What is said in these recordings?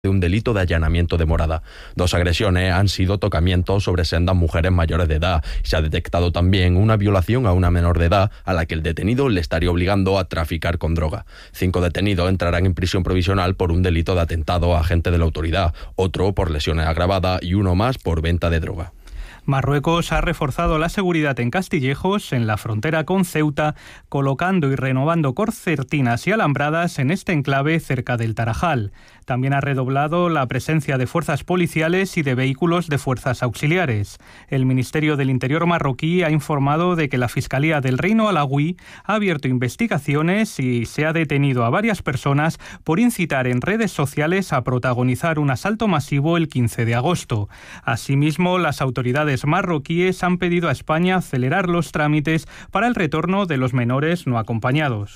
de un delito de allanamiento de morada. 2 agresiones han sido tocamientos sobre sendas mujeres mayores de edad. Se ha detectado también una violación a una menor de edad a la que el detenido le estaría obligando a traficar con droga. 5 detenidos entrarán en prisión provisional por un delito de atentado a agente de la autoridad, otro por lesiones agravadas y uno más por venta de droga. Marruecos ha reforzado la seguridad en Castillejos, en la frontera con Ceuta, colocando y renovando concertinas y alambradas en este enclave cerca del Tarajal. También ha redoblado la presencia de fuerzas policiales y de vehículos de fuerzas auxiliares. El Ministerio del Interior marroquí ha informado de que la Fiscalía del Reino Alauí ha abierto investigaciones y se ha detenido a varias personas por incitar en redes sociales a protagonizar un asalto masivo el 15 de agosto. Asimismo, las autoridades marroquíes han pedido a España acelerar los trámites para el retorno de los menores no acompañados.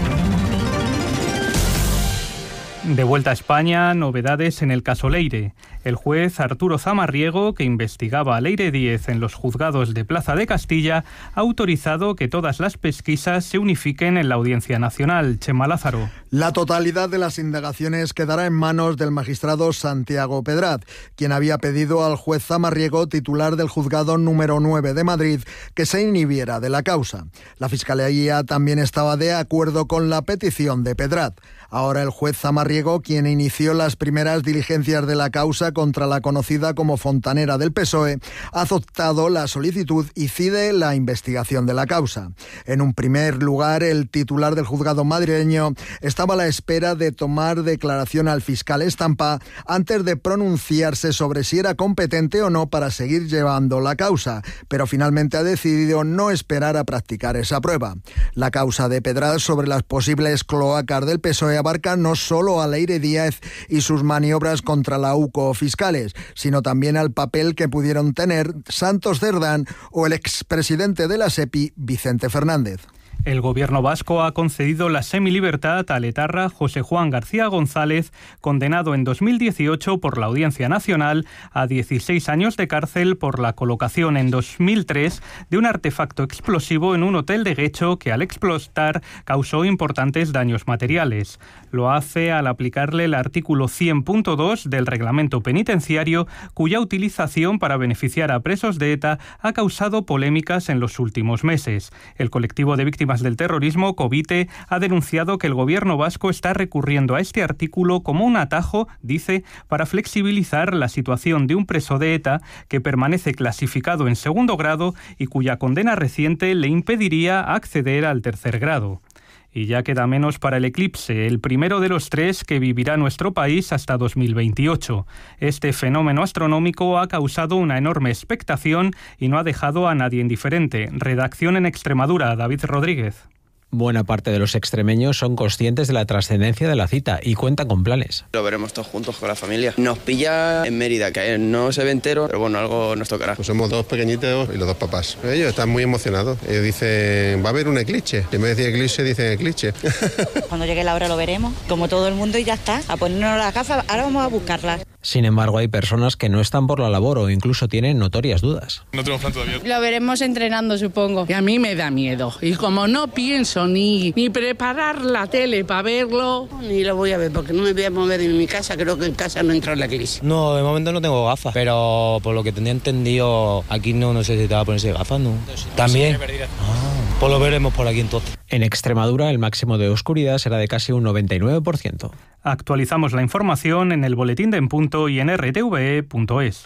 De vuelta a España, novedades en el caso Leire. El juez Arturo Zamarriego, que investigaba a Leire Díez en los juzgados de Plaza de Castilla, ha autorizado que todas las pesquisas se unifiquen en la Audiencia Nacional. Chema Lázaro. La totalidad de las indagaciones quedará en manos del magistrado Santiago Pedraz, quien había pedido al juez Zamarriego, titular del juzgado número 9 de Madrid, que se inhibiera de la causa. La Fiscalía también estaba de acuerdo con la petición de Pedraz. Ahora el juez Zamarriego, quien inició las primeras diligencias de la causa contra la conocida como fontanera del PSOE, ha aceptado la solicitud y cide la investigación de la causa. En un primer lugar, el titular del juzgado madrileño estaba a la espera de tomar declaración al fiscal Estampa antes de pronunciarse sobre si era competente o no para seguir llevando la causa, pero finalmente ha decidido no esperar a practicar esa prueba. La causa de Pedraz sobre las posibles cloacas del PSOE abarca no solo a Leire Díez y sus maniobras contra la UCO fiscales, sino también al papel que pudieron tener Santos Cerdán o el expresidente de la SEPI, Vicente Fernández. El gobierno vasco ha concedido la semilibertad al etarra José Juan García González, condenado en 2018 por la Audiencia Nacional a 16 años de cárcel por la colocación en 2003 de un artefacto explosivo en un hotel de Guecho que al explotar causó importantes daños materiales. Lo hace al aplicarle el artículo 100.2 del reglamento penitenciario, cuya utilización para beneficiar a presos de ETA ha causado polémicas en los últimos meses. El colectivo de víctimas del terrorismo, Covite, ha denunciado que el gobierno vasco está recurriendo a este artículo como un atajo, dice, para flexibilizar la situación de un preso de ETA que permanece clasificado en segundo grado y cuya condena reciente le impediría acceder al tercer grado. Y ya queda menos para el eclipse, el primero de los 3 que vivirá nuestro país hasta 2028. Este fenómeno astronómico ha causado una enorme expectación y no ha dejado a nadie indiferente. Redacción en Extremadura, David Rodríguez. Buena parte de los extremeños son conscientes de la trascendencia de la cita y cuentan con planes. Lo veremos todos juntos con la familia. Nos pilla en Mérida, que no se ve entero, pero bueno, algo nos tocará. Pues somos 2 pequeñitos y los 2 papás. Ellos están muy emocionados. Ellos dicen, va a haber un eclipse. En vez de decir eclipse, dicen eclipse. Cuando llegue la hora lo veremos, como todo el mundo, y ya está. A ponernos las gafas, ahora vamos a buscarlas. Sin embargo, hay personas que no están por la labor o incluso tienen notorias dudas. No tenemos plan todavía. Lo veremos entrenando, supongo. Y a mí me da miedo. Y como no pienso ni preparar la tele para verlo, ni lo voy a ver porque no me voy a mover en mi casa. Creo que en casa no entra en la crisis. No, de momento no tengo gafas, pero por lo que tenía entendido, aquí no necesitaba ponerse gafas, ¿no? También. Pues lo veremos por aquí entonces. En Extremadura, el máximo de oscuridad será de casi un 99%. Actualizamos la información en el boletín de En Punto y en rtve.es.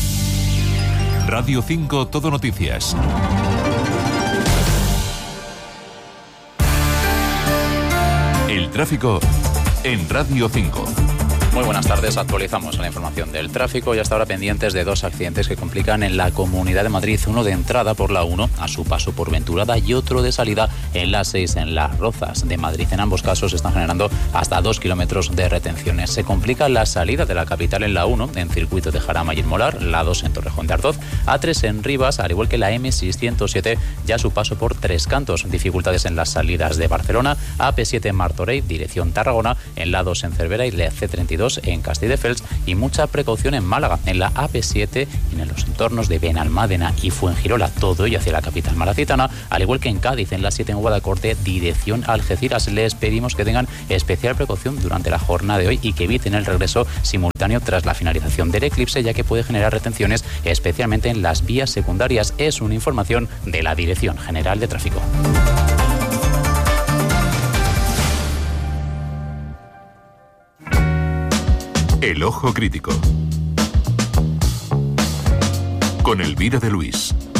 Radio 5 Todo Noticias. El tráfico en Radio 5. Muy buenas tardes, actualizamos la información del tráfico y hasta ahora pendientes de 2 accidentes que complican en la Comunidad de Madrid, uno de entrada por la 1 a su paso por Venturada y otro de salida en la 6 en Las Rozas de Madrid. En ambos casos están generando hasta 2 kilómetros de retenciones. Se complica la salida de la capital en la 1 en Circuito de Jarama y El Molar, la 2 en Torrejón de Ardoz, A3 en Rivas, al igual que la M607 ya a su paso por Tres Cantos. Dificultades en las salidas de Barcelona, AP7 en Martorell, dirección Tarragona, en la 2 en Cervera y la C32 en en Castelldefels y mucha precaución en Málaga, en la AP7 y en los entornos de Benalmádena y Fuengirola, todo ello hacia la capital malacitana, al igual que en Cádiz, en la 7 en Guadacorte, dirección Algeciras. Les pedimos que tengan especial precaución durante la jornada de hoy y que eviten el regreso simultáneo tras la finalización del eclipse, ya que puede generar retenciones, especialmente en las vías secundarias. Es una información de la Dirección General de Tráfico. El ojo crítico. Con Elvira de Luis.